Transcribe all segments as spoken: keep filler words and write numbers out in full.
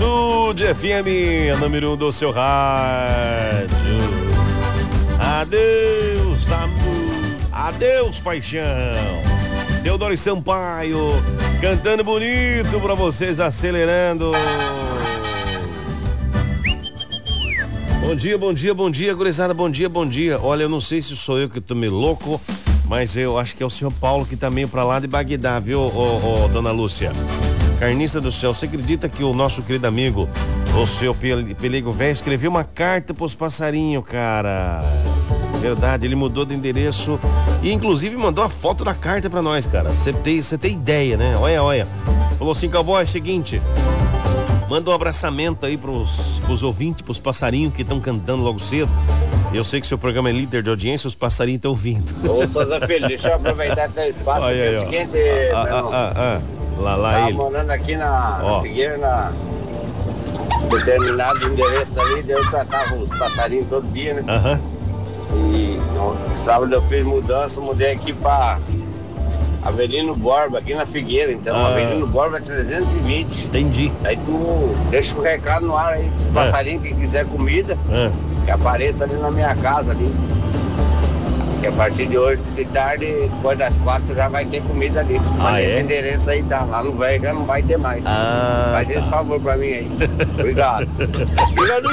Atitude F M, a número um do seu rádio. Adeus, amor. Adeus, paixão. Deodoro Sampaio, cantando bonito pra vocês, acelerando. Bom dia, bom dia, bom dia, gurizada, bom dia, bom dia. Olha, eu não sei se sou eu que tô meio louco, mas eu acho que é o senhor Paulo que tá meio pra lá de Bagdá, viu, ô, ô, dona Lúcia? Carniça do céu, você acredita que o nosso querido amigo, o seu Pelego Velho, escreveu uma carta pros passarinhos, cara? Verdade, ele mudou de endereço e inclusive mandou a foto da carta pra nós, cara. Você tem, você tem ideia, né? Olha, olha. Falou assim, cowboy, é o seguinte, manda um abraçamento aí pros, pros ouvintes, pros passarinhos que estão cantando logo cedo. Eu sei que seu programa é líder de audiência, os passarinhos estão ouvindo. Ô, Souza Filho, deixa eu aproveitar teu espaço aqui. É o seguinte, ah, ah, ah, ah. Lá, lá tava ele. morando aqui na, na Figueira, na determinado endereço dali, daí eu tratava os passarinhos todo dia, né? Aham. E no sábado eu fiz mudança, mudei aqui pra Avelino Borba, aqui na Figueira, então ah. Avelino Borba é trezentos e vinte. Entendi. Aí tu deixa o recado no ar aí, os é. passarinhos que quiser comida, é. que apareça ali na minha casa ali. Que a partir de hoje, de tarde, depois das quatro, já vai ter comida ali. Mas ah, esse é? endereço aí tá, lá no velho já não vai ter mais. Ah, Faz esse tá. favor pra mim aí. Obrigado. Obrigado.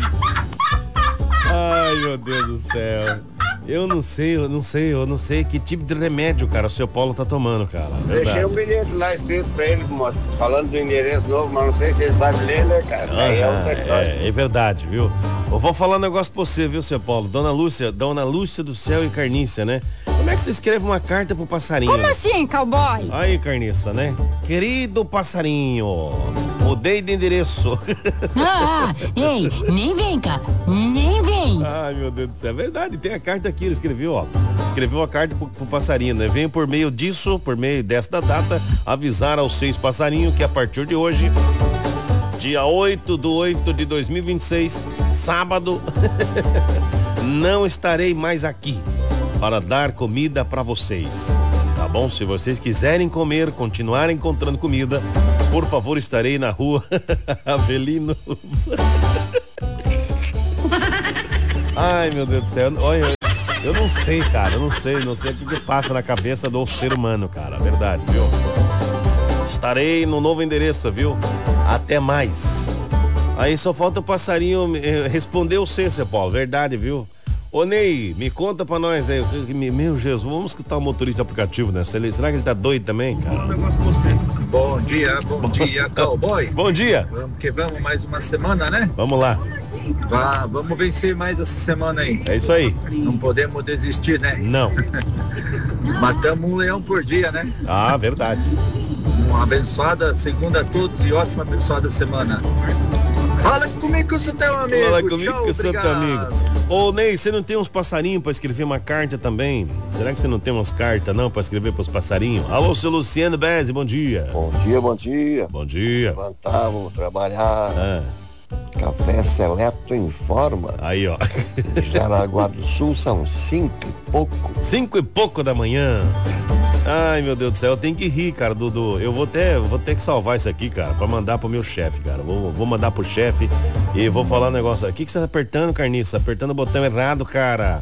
Ai, meu Deus do céu. Eu não sei, eu não sei, eu não sei que tipo de remédio, cara, o seu Paulo tá tomando, cara. Verdade. Deixei um bilhete lá escrito pra ele, falando do endereço novo, mas não sei se ele sabe ler, né, cara? Ah, aí é outra história. É, é verdade, viu? Eu vou falar um negócio pra você, viu, seu Paulo? Dona Lúcia, Dona Lúcia do Céu e Carniça, né? Como é que você escreve uma carta pro passarinho? Como assim, cowboy? Aí, Carniça, né? Querido passarinho, mudei de endereço. Ah, ei, nem vem, cara, nem vem. Ai, meu Deus do céu, é verdade, tem a carta aqui, ele escreveu, ó. Escreveu a carta pro, pro passarinho, né? Venho por meio disso, por meio desta data, avisar aos seis passarinhos que a partir de hoje, dia oito de oito de dois mil e vinte e seis, sábado, não estarei mais aqui para dar comida para vocês, tá bom? Se vocês quiserem comer, continuar encontrando comida, por favor, estarei na rua Avelino. Ai, meu Deus do céu, olha, eu não sei, cara, eu não sei, não sei o que, que passa na cabeça do ser humano, cara, verdade, viu? Estarei no novo endereço, viu? Até mais. Aí só falta o passarinho eh, responder o C, seu Paulo, verdade, viu? Ô Ney, me conta pra nós aí, meu Jesus, vamos escutar o motorista aplicativo, né? Será que ele tá doido também, cara? Um negócio pra você. Bom dia, bom dia, cowboy. Bom dia. Vamos que vamos, mais uma semana, né? Vamos lá. Vá, vamos vencer mais essa semana aí. É isso aí. Não podemos desistir, né? Não. Matamos um leão por dia, né? Ah, verdade. Uma abençoada segunda a todos e ótima abençoada semana. Fala comigo que eu sou teu amigo. Fala comigo Tchau, que eu sou teu amigo. Ô Ney, você não tem uns passarinhos pra escrever uma carta também? Será que você não tem umas cartas não pra escrever pros passarinhos? Alô, seu Luciano Bezzi, bom dia. Bom dia, bom dia. Bom dia. Levantar, vamos trabalhar. Ah. Café Seleto informa. Aí, ó. Jaraguá do Sul são cinco e pouco. Cinco e pouco da manhã. Ai, meu Deus do céu, eu tenho que rir, cara, Dudu. Eu vou ter, vou ter que salvar isso aqui, cara, pra mandar pro meu chefe, cara. Vou, vou mandar pro chefe e vou falar um negócio. O que, que você tá apertando, Carniça? Apertando o botão errado, cara.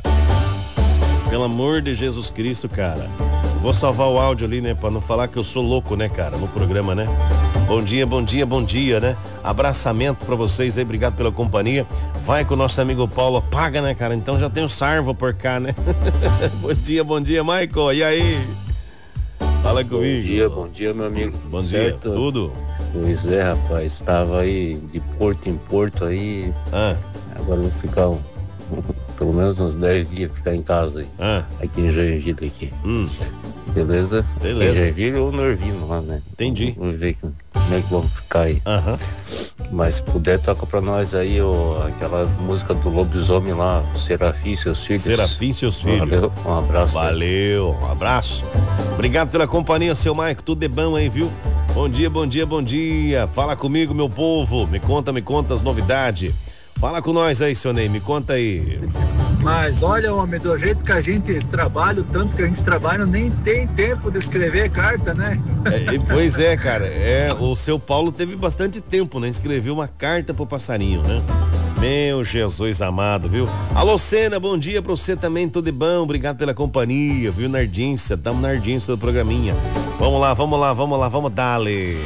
Pelo amor de Jesus Cristo, cara. Vou salvar o áudio ali, né, pra não falar que eu sou louco, né, cara, no programa, né? Bom dia, bom dia, bom dia, né? Abraçamento pra vocês aí, obrigado pela companhia. Vai com o nosso amigo Paulo, paga, né, cara? Então já tem o Sarvo por cá, né? Bom dia, bom dia, Michael, e aí? Fala comigo. Bom dia, bom dia, meu amigo. Bom certo? dia, tudo? Pois é, rapaz, estava aí de porto em porto aí. Ah. Agora vou ficar um, pelo menos uns dez dias pra ficar em casa aí. Ah. Aqui em Joinville aqui. Hum. Beleza? Beleza. Em Joinville ou Norvino lá, né? Entendi. Vamos ver como é que vamos ficar aí. Aham. Mas se puder, toca pra nós aí ó, aquela música do lobisomem lá, Serafim e seus filhos. Serafim e seus filhos. Valeu, um abraço. Valeu, um abraço. Obrigado pela companhia, seu Maico, tudo é bom aí, viu? Bom dia, bom dia, bom dia. Fala comigo, meu povo. Me conta, me conta as novidades. Fala com nós aí, seu Ney, me conta aí. Mas olha, homem, do jeito que a gente trabalha, o tanto que a gente trabalha, nem tem tempo de escrever carta, né? É, pois é, cara. É, o seu Paulo teve bastante tempo, né? Escreveu uma carta pro passarinho, né? Meu Jesus amado, viu? Alô, Sena, bom dia pra você também, tudo de bom, obrigado pela companhia, viu, Nardinça? Tamo na Nardinça do programinha. Vamos lá, vamos lá, vamos lá, vamos dale.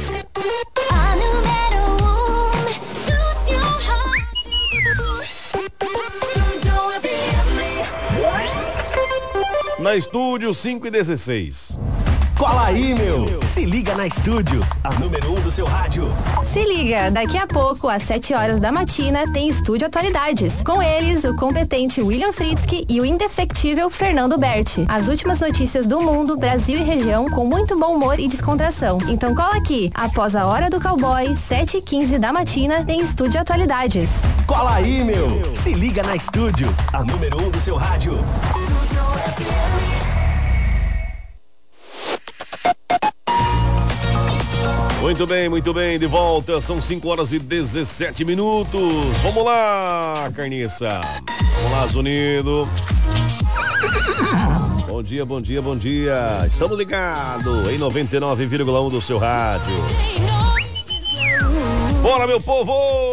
Na estúdio cinco e dezesseis. Cola aí, meu! Se liga na estúdio, a número um do seu rádio. Se liga, daqui a pouco, às sete horas da matina, tem Estúdio Atualidades. Com eles, o competente William Fritzky e o indefectível Fernando Berti. As últimas notícias do mundo, Brasil e região, com muito bom humor e descontração. Então cola aqui, após a hora do cowboy, sete e quinze da matina, tem Estúdio Atualidades. Cola aí, meu! Se liga na estúdio, a número um do seu rádio. Muito bem, muito bem, de volta, são cinco horas e dezessete minutos. Vamos lá, carniça. Vamos lá, Zunido. Bom dia, bom dia, bom dia. Estamos ligados em noventa e nove vírgula um do seu rádio. Bora, meu povo!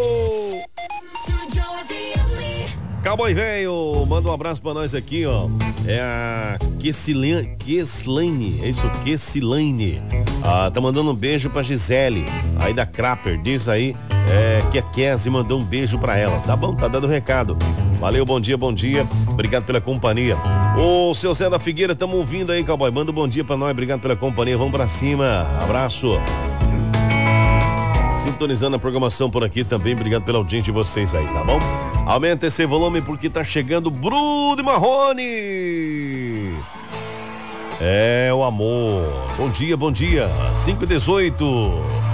Cowboy velho, manda um abraço pra nós aqui, ó. É a Kessilane, Kessilane, é isso, Kessilane. Ah, tá mandando um beijo pra Gisele, aí da Crapper, diz aí é, que a Kesi mandou um beijo pra ela. Tá bom, tá dando o recado. Valeu, bom dia, bom dia. Obrigado pela companhia. Ô, seu Zé da Figueira, tamo ouvindo aí, Cowboy. Manda um bom dia pra nós, obrigado pela companhia. Vamos pra cima, abraço. Sintonizando a programação por aqui também, obrigado pela audiência de vocês aí, tá bom? Aumenta esse volume porque tá chegando Bruno Marrone. É o amor. Bom dia, bom dia. cinco e dezoito.